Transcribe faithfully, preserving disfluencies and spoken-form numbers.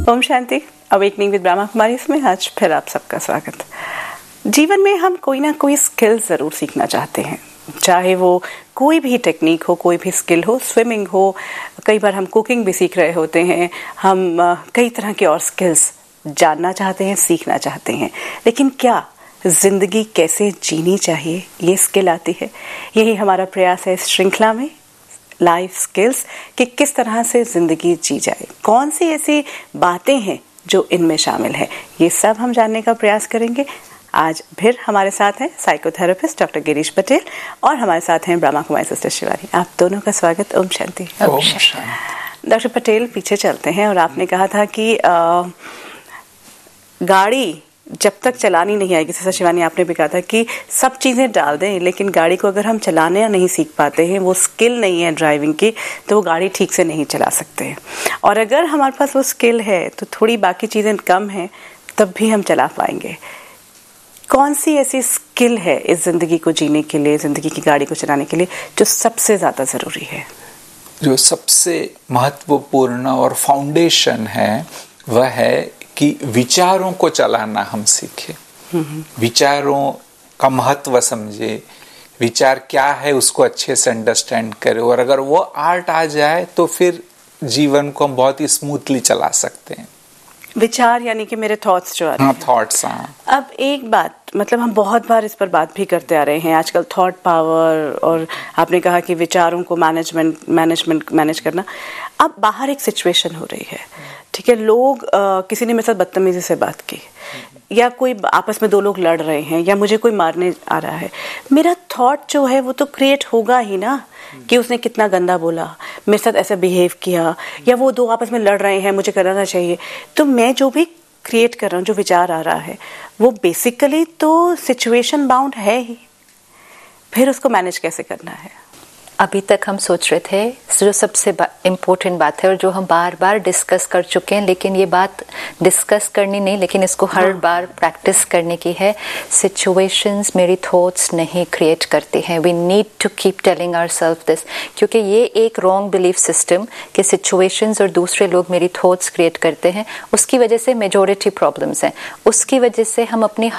Om Shanti. Awakening with Brahma Kumari इसमें आज फिर आप सबका स्वागत। जीवन में हम कोई ना कोई स्किल ज़रूर सीखना चाहते हैं, चाहे वो कोई भी टेक्निक हो, कोई भी स्किल हो, स्विमिंग हो, कई बार हम कुकिंग भी सीख रहे होते हैं, हम कई तरह के और स्किल्स जानना चाहते हैं, सीखना चाहते हैं। लेकिन क्या ज़िंदगी कैसे जीनी चाहिए ये स्किल आती है? यही हमारा प्रयास है इस श्रृंखला में, लाइफ स्किल्स, कि किस तरह से ज़िंदगी जी जाए, कौन सी ऐसी बातें हैं जो इनमें शामिल है, ये सब हम जानने का प्रयास करेंगे। आज फिर हमारे साथ हैं साइकोथेरेपिस्ट डॉक्टर गिरीश पटेल और हमारे साथ हैं ब्रह्मा कुमारी सिस्टर शिवानी। आप दोनों का स्वागत। ओम शांति। ओम शांति। डॉक्टर पटेल, पीछे चलते हैं और आपने कहा था कि आ, गाड़ी जब तक चलानी नहीं आएगी, जैसा शिवानी आपने भी कहा था कि सब चीज़ें डाल दें, लेकिन गाड़ी को अगर हम चलाने या नहीं सीख पाते हैं, वो स्किल नहीं है ड्राइविंग की, तो वो गाड़ी ठीक से नहीं चला सकते हैं। और अगर हमारे पास वो स्किल है तो थोड़ी बाकी चीज़ें कम हैं, तब भी हम चला पाएंगे। कौन सी ऐसी स्किल है इस ज़िंदगी को जीने के लिए, ज़िंदगी की गाड़ी को चलाने के लिए, जो सबसे ज़्यादा ज़रूरी है? जो सबसे महत्वपूर्ण और फाउंडेशन है वह है कि विचारों को चलाना हम सीखें, विचारों का महत्व समझे, विचार क्या है उसको अच्छे से अंडरस्टैंड करें, और अगर वो आर्ट आ जाए तो फिर जीवन को हम बहुत ही स्मूथली चला सकते हैं। विचार यानी कि मेरे थॉट्स जो आ रहे हैं। हाँ, थॉट्स। हाँ, अब एक बात, मतलब हम बहुत बार इस पर बात भी करते आ रहे हैं आजकल, थॉट पावर, और आपने कहा कि विचारों को मैनेजमेंट मैनेजमेंट मैनेज करना। अब बाहर एक सिचुएशन हो रही है, ठीक है, लोग आ, किसी ने मेरे साथ बदतमीजी से बात की, या कोई आपस में दो लोग लड़ रहे हैं, या मुझे कोई मारने आ रहा है, मेरा थॉट जो है वो तो क्रिएट होगा ही ना, कि उसने कितना गंदा बोला, मेरे साथ ऐसा बिहेव किया, या वो दो आपस में लड़ रहे हैं, मुझे करना चाहिए। तो मैं जो भी क्रिएट कर रहा हूँ, जो विचार आ रहा है, वो बेसिकली तो सिचुएशन बाउंड है ही। फिर उसको मैनेज कैसे करना है? अभी तक हम सोच रहे थे जो सबसे इम्पोर्टेंट बात है और जो हम बार बार डिस्कस कर चुके हैं, लेकिन ये बात डिस्कस करनी नहीं, लेकिन इसको हर बार प्रैक्टिस करने की है। सिचुएशंस मेरी थॉट्स नहीं क्रिएट करती हैं। We need to keep telling ourselves this, क्योंकि ये एक रॉन्ग बिलीफ सिस्टम कि सिचुएशंस और दूसरे लोग मेरी थॉट्स क्रिएट करते हैं, उसकी वजह से मेजॉरिटी प्रॉब्लम्स हैं। उसकी वजह से हम अपनी